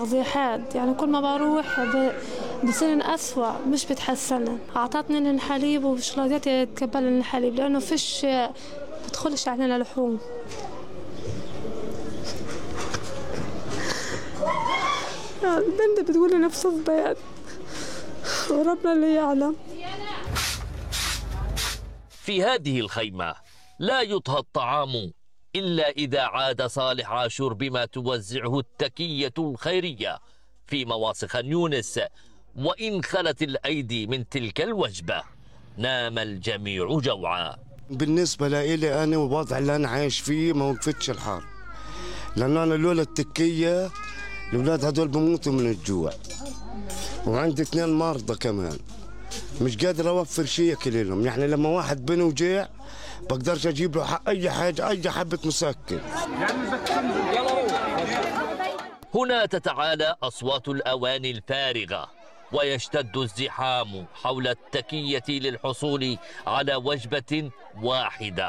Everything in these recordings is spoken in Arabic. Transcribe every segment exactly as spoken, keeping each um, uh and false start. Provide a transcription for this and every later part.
تغذيحات، يعني كل ما بروح بصير أسوأ مش بتحسن. أعطتني الحليب وشوكولاتات يتقبل الحليب لأنه فيش بدخلش علينا لحوم. البنت بتقول نفس البيت وربنا اللي يعلم. في هذه الخيمة لا يطهى الطعام إلا إذا عاد صالح عاشور بما توزعه التكية الخيرية في مواصي خان يونس. وإن خلت الأيدي من تلك الوجبة نام الجميع جوعا. بالنسبة لي أنا والوضع اللي أنا عايش فيه ما وقفتش الحال، لأن أنا لولا التكية الأولاد هدول بموتوا من الجوع، وعندي اثنين مرضى كمان مش قادر أوفر شيء أكل لهم. يعني لما واحد بني وجيع بقدرش أجيب له أي حاجة، أي حبة مسكن. هنا تتعالى أصوات الأواني الفارغة ويشتد الزحام حول التكية للحصول على وجبة واحدة.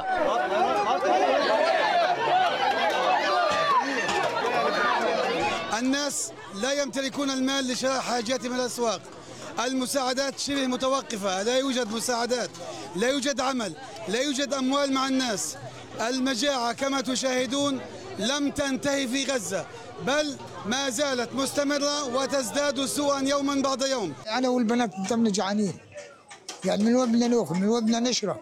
الناس لا يمتلكون المال لشراء حاجاتهم من الأسواق، المساعدات شبه متوقفة، لا يوجد مساعدات، لا يوجد عمل، لا يوجد أموال مع الناس. المجاعة كما تشاهدون لم تنتهي في غزة، بل ما زالت مستمرة وتزداد سوءا يوما بعد يوم. أنا والبنات دمنا جعانين، يعني من وين بدنا ناكل، من وين بدنا نشرب؟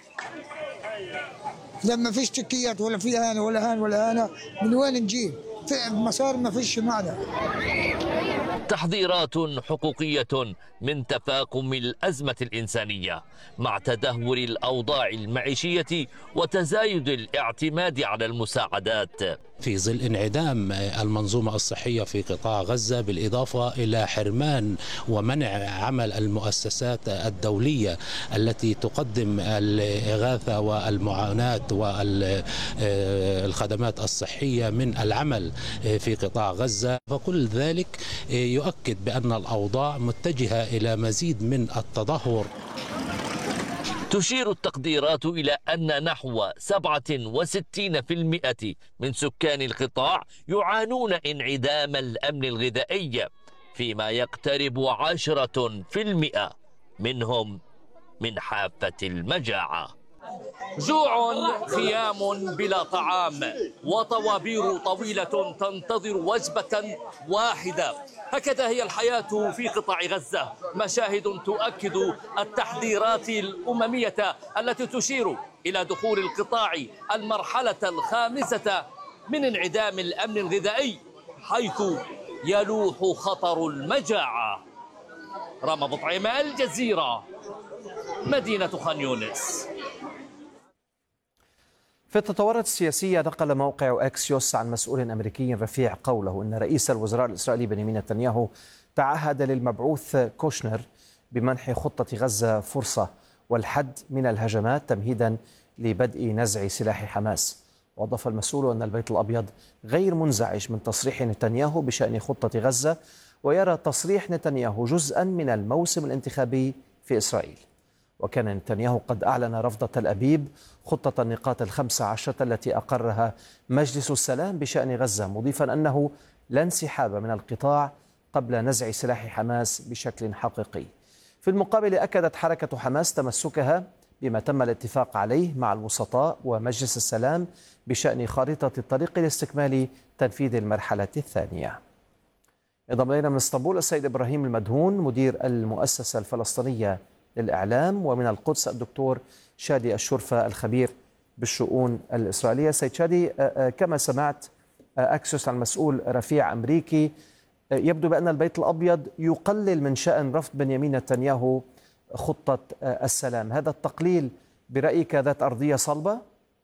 لما فيش تكيات ولا في هان ولا هان ولا هانا، من وين نجيب؟ في مسار ما فيش معنا. تحذيرات حقوقية من تفاقم الأزمة الإنسانية مع تدهور الأوضاع المعيشية وتزايد الاعتماد على المساعدات في ظل انعدام المنظومة الصحية في قطاع غزة، بالإضافة إلى حرمان ومنع عمل المؤسسات الدولية التي تقدم الإغاثة والمعاناة والخدمات الصحية من العمل في قطاع غزة. فكل ذلك يؤكد بأن الأوضاع متجهة إلى مزيد من التدهور. تشير التقديرات إلى أن نحو سبعة وستين بالمئة من سكان القطاع يعانون انعدام الأمن الغذائي، فيما يقترب عشرة بالمئة منهم من حافة المجاعة. جوع خيام بلا طعام وطوابير طويلة تنتظر وجبة واحدة، هكذا هي الحياة في قطاع غزة. مشاهد تؤكد التحذيرات الأممية التي تشير إلى دخول القطاع المرحلة الخامسة من انعدام الأمن الغذائي، حيث يلوح خطر المجاعة. رام بطعيمة، الجزيرة، مدينة خان يونس. في التطورات السياسية، نقل موقع أكسيوس عن مسؤول أمريكي رفيع قوله إن رئيس الوزراء الإسرائيلي بنيامين نتنياهو تعهد للمبعوث كوشنر بمنح خطة غزة فرصة والحد من الهجمات تمهيدا لبدء نزع سلاح حماس. وأضاف المسؤول أن البيت الأبيض غير منزعج من تصريح نتنياهو بشأن خطة غزة، ويرى تصريح نتنياهو جزءا من الموسم الانتخابي في إسرائيل. وكان نتنياهو قد أعلن رفض تل أبيب خطة النقاط الخمسة عشرة التي أقرها مجلس السلام بشأن غزة، مضيفا أنه لا انسحاب من القطاع قبل نزع سلاح حماس بشكل حقيقي. في المقابل، أكدت حركة حماس تمسكها بما تم الاتفاق عليه مع الوسطاء ومجلس السلام بشأن خارطة الطريق لاستكمال تنفيذ المرحلة الثانية. انضم إلينا من اسطنبول السيد إبراهيم المدهون مدير المؤسسة الفلسطينية للإعلام، ومن القدس الدكتور شادي الشرفة الخبير بالشؤون الإسرائيلية. سيد شادي، كما سمعت أكسيوس عن مسؤول رفيع أمريكي يبدو بأن البيت الأبيض يقلل من شأن رفض بنيامين نتنياهو خطة السلام. هذا التقليل برأيك ذات أرضية صلبة؟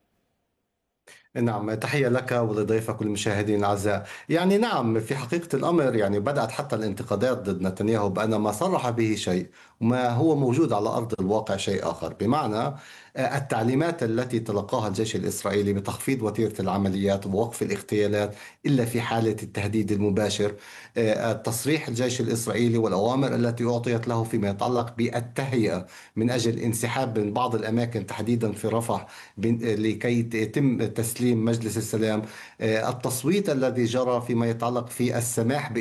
نعم، تحية لك ولضيفك والمشاهدين الأعزاء. يعني نعم، في حقيقة الأمر يعني بدأت حتى الانتقادات ضد نتنياهو بأن ما صرح به شيء وما هو موجود على أرض الواقع شيء آخر، بمعنى التعليمات التي تلقاها الجيش الإسرائيلي بتخفيض وتيرة العمليات ووقف الاغتيالات إلا في حالة التهديد المباشر، تصريح الجيش الإسرائيلي والأوامر التي أعطيت له فيما يتعلق بالتهيئة من أجل انسحاب من بعض الأماكن تحديدا في رفح لكي يتم تسليم مجلس السلام، التصويت الذي جرى فيما يتعلق في السماح